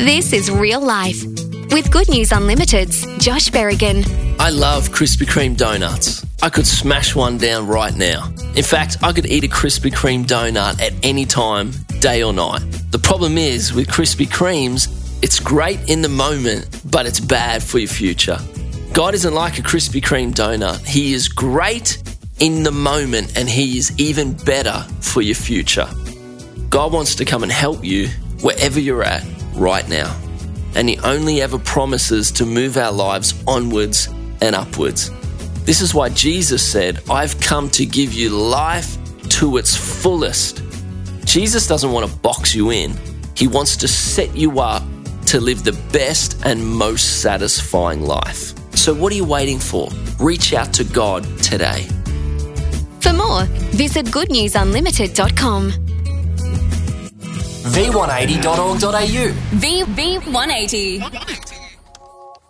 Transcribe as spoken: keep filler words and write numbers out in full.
This is Real Life with Good News Unlimited's Josh Berrigan. I love Krispy Kreme donuts. I could smash one down right now. In fact, I could eat a Krispy Kreme donut at any time, day or night. The problem is, with Krispy Kremes, it's great in the moment, but it's bad for your future. God isn't like a Krispy Kreme donut. He is great in the moment, and He is even better for your future. God wants to come and help you wherever you're at right now. And He only ever promises to move our lives onwards and upwards. This is why Jesus said, I've come to give you life to its fullest. Jesus doesn't want to box you in. He wants to set you up to live the best and most satisfying life. So what are you waiting for? Reach out to God today. For more, visit good news unlimited dot com. v one eighty dot org dot a u V V one eighty.